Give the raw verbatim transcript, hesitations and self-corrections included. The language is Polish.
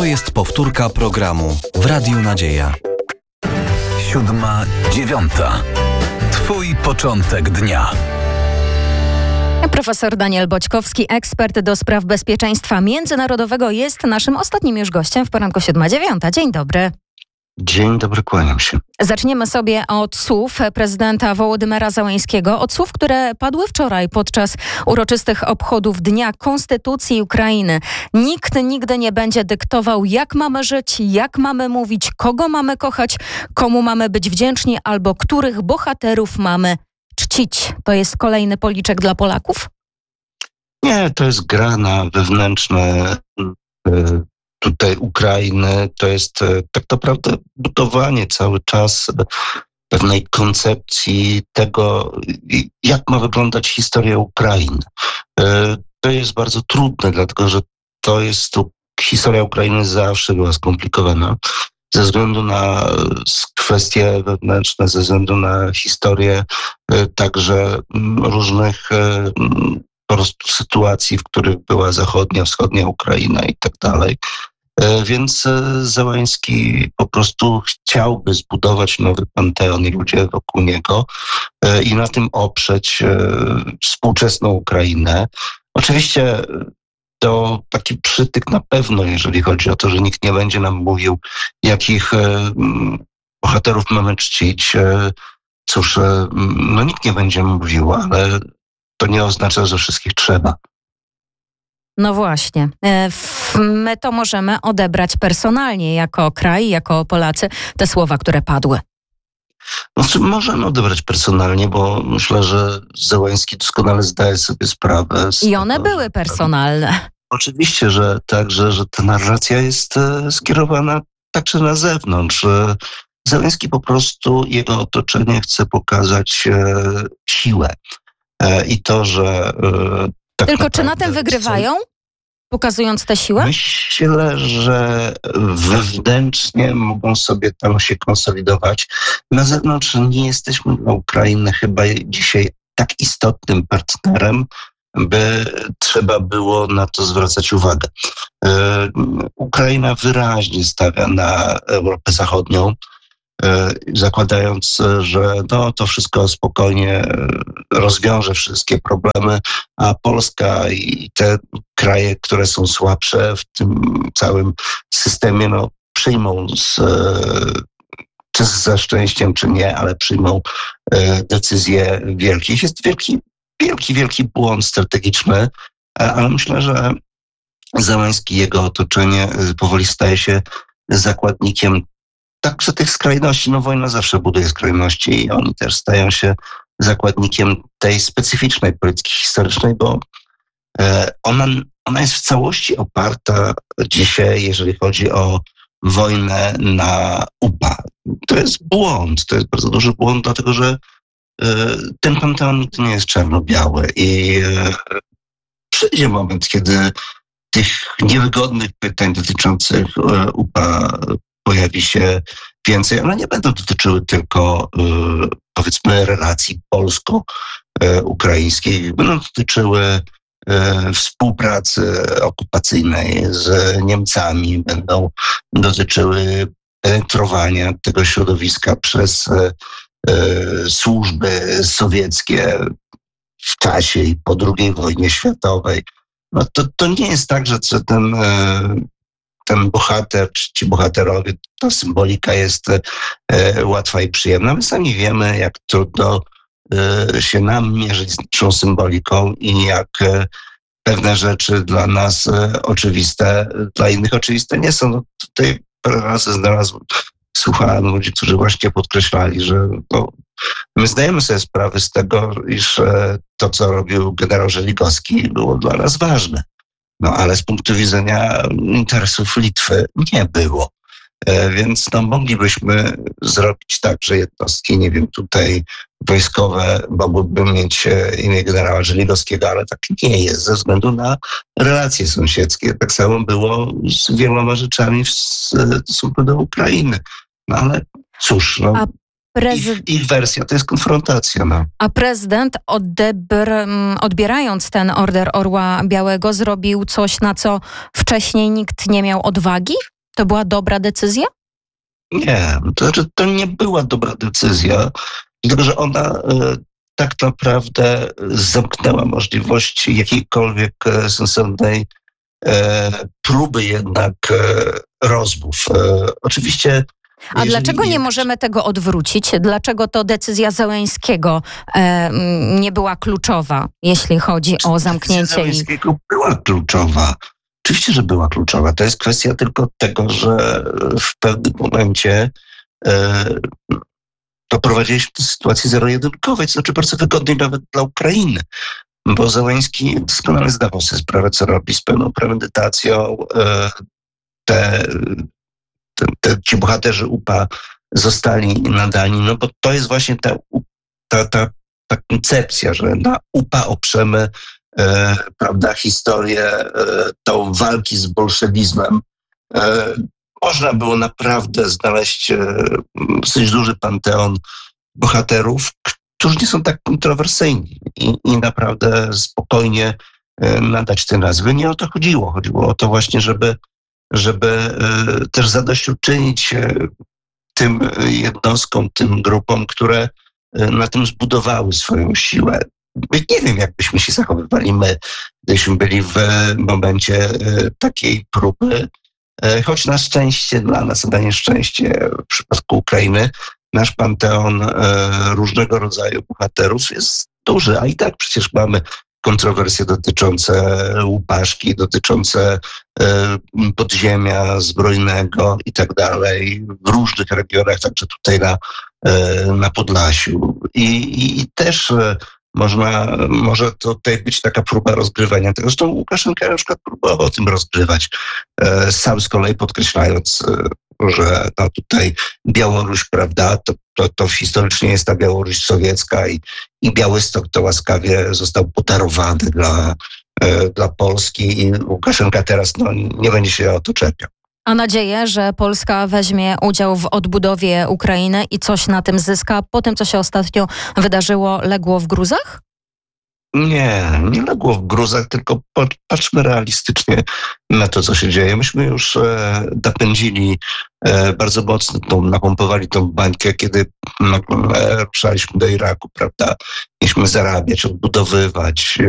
To jest powtórka programu w Radiu Nadzieja. Siódma, dziewiąta. Twój początek dnia. Profesor Daniel Boćkowski, ekspert do spraw bezpieczeństwa międzynarodowego, jest naszym ostatnim już gościem w poranku siódma dziewiąta. Dzień dobry. Dzień dobry, kłaniam się. Zaczniemy sobie od słów prezydenta Wołodymyra Zełenskiego, od słów, które padły wczoraj podczas uroczystych obchodów Dnia Konstytucji Ukrainy. Nikt nigdy nie będzie dyktował, jak mamy żyć, jak mamy mówić, kogo mamy kochać, komu mamy być wdzięczni albo których bohaterów mamy czcić. To jest kolejny policzek dla Polaków? Nie, to jest gra na wewnętrzne y, tutaj Ukrainy. To jest y, tak naprawdę budowanie cały czas pewnej koncepcji tego, y, jak ma wyglądać historia Ukrainy. Y, to jest bardzo trudne, dlatego że to jest to, historia Ukrainy zawsze była skomplikowana. Ze względu na kwestie wewnętrzne, ze względu na historię także różnych po prostu sytuacji, w których była zachodnia, wschodnia Ukraina i tak dalej. Więc Zełenski po prostu chciałby zbudować nowy panteon i ludzie wokół niego i na tym oprzeć współczesną Ukrainę. Oczywiście to taki przytyk na pewno, jeżeli chodzi o to, że nikt nie będzie nam mówił, jakich e, bohaterów mamy czcić. E, cóż, e, no nikt nie będzie mówił, ale to nie oznacza, że wszystkich trzeba. No właśnie. My to możemy odebrać personalnie jako kraj, jako Polacy, te słowa, które padły. Znaczy, możemy odebrać personalnie, bo myślę, że Zełenski doskonale zdaje sobie sprawę. Z I one tego, były personalne. Oczywiście, że także, że ta narracja jest e, skierowana także na zewnątrz. E, Zełenski po prostu, jego otoczenie chce pokazać e, siłę. E, I to, że... E, tak Tylko czy na tym wygrywają? Pokazując tę siłę? Myślę, że wewnętrznie mogą sobie tam się konsolidować. Na zewnątrz nie jesteśmy dla Ukrainy chyba dzisiaj tak istotnym partnerem, by trzeba było na to zwracać uwagę. Ukraina wyraźnie stawia na Europę Zachodnią, zakładając, że no, to wszystko spokojnie rozwiąże wszystkie problemy, a Polska i te kraje, które są słabsze w tym całym systemie, no, przyjmą z, czy ze szczęściem, czy nie, ale przyjmą decyzje wielkie. Jest wielki, wielki, wielki błąd strategiczny, ale myślę, że Zełenski i jego otoczenie powoli staje się zakładnikiem także tych skrajności. No wojna zawsze buduje skrajności i oni też stają się zakładnikiem tej specyficznej polityki historycznej, bo ona, ona jest w całości oparta dzisiaj, jeżeli chodzi o wojnę, na U P A. To jest błąd, to jest bardzo duży błąd, dlatego że ten panteon nigdy nie jest czarno-biały i przyjdzie moment, kiedy tych niewygodnych pytań dotyczących U P A pojawi się więcej. One nie będą dotyczyły tylko, powiedzmy, relacji polsko-ukraińskiej. Będą dotyczyły współpracy okupacyjnej z Niemcami, będą dotyczyły penetrowania tego środowiska przez służby sowieckie w czasie i po drugiej wojnie światowej. No to, to nie jest tak, że ten ten bohater, czy ci bohaterowie, ta symbolika jest e, łatwa i przyjemna. My sami wiemy, jak trudno e, się nam mierzyć z naszą symboliką i jak e, pewne rzeczy dla nas e, oczywiste, dla innych oczywiste nie są. No, tutaj parę razy znalazłem, słuchałem ludzi, którzy właśnie podkreślali, że no, my zdajemy sobie sprawę z tego, iż e, to, co robił generał Żeligowski, było dla nas ważne. No ale z punktu widzenia interesów Litwy nie było. E, więc no, moglibyśmy zrobić tak, że jednostki, nie wiem, tutaj wojskowe mogłyby mieć imię generała Żeligowskiego, ale tak nie jest ze względu na relacje sąsiedzkie. Tak samo było z wieloma rzeczami w stosunku do Ukrainy. No ale cóż, no, Prezyd- ich, ich wersja to jest konfrontacja. No. A prezydent odebr- odbierając ten Order Orła Białego zrobił coś, na co wcześniej nikt nie miał odwagi? To była dobra decyzja? Nie, to znaczy to nie była dobra decyzja, dlatego że ona e, tak naprawdę zamknęła możliwość jakiejkolwiek e, sensownej e, próby jednak e, rozmów. E, oczywiście A jeżeli- dlaczego nie możemy tego odwrócić? Dlaczego to decyzja Zełenskiego e, nie była kluczowa, jeśli chodzi o zamknięcie ich? Zełenskiego była kluczowa. Oczywiście, że była kluczowa. To jest kwestia tylko tego, że w pewnym momencie e, doprowadziliśmy do sytuacji zero-jedynkowej, co znaczy bardzo wygodnej nawet dla Ukrainy. Bo Zełenski doskonale zdawał sobie sprawę, co robi, z pełną premedytacją. E, te, te, te, ci bohaterzy U P A zostali nadani, no bo to jest właśnie ta, ta, ta, ta koncepcja, że na U P A oprzemy E, prawda, historię e, tą walki z bolszewizmem. E, można było naprawdę znaleźć e, dosyć duży panteon bohaterów, którzy nie są tak kontrowersyjni i, i naprawdę spokojnie e, nadać te nazwy. Nie o to chodziło. Chodziło o to właśnie, żeby, żeby e, też zadośćuczynić e, tym jednostkom, tym grupom, które e, na tym zbudowały swoją siłę. Nie wiem, jak byśmy się zachowywali my, gdybyśmy byli w momencie takiej próby, choć na szczęście dla nas, a na nieszczęście w przypadku Ukrainy, nasz panteon różnego rodzaju bohaterów jest duży, a i tak przecież mamy kontrowersje dotyczące Łupaszki, dotyczące podziemia zbrojnego i tak dalej w różnych regionach, także tutaj na, na Podlasiu. I, i, i też Można, może tutaj być taka próba rozgrywania tego. Zresztą Łukaszenka na przykład próbował o tym rozgrywać. Sam z kolei podkreślając, że no tutaj Białoruś, prawda, to, to, to historycznie jest ta Białoruś sowiecka i, i Białystok to łaskawie został podarowany dla, dla Polski i Łukaszenka teraz no, nie będzie się o to czepiał. A nadzieję, że Polska weźmie udział w odbudowie Ukrainy i coś na tym zyska po tym, co się ostatnio wydarzyło, legło w gruzach? Nie, nie legło w gruzach, tylko patrzmy realistycznie na to, co się dzieje. Myśmy już e, napędzili e, bardzo mocno, tą, napompowali tą bańkę, kiedy e, ruszaliśmy do Iraku, prawda? Mieliśmy zarabiać, odbudowywać,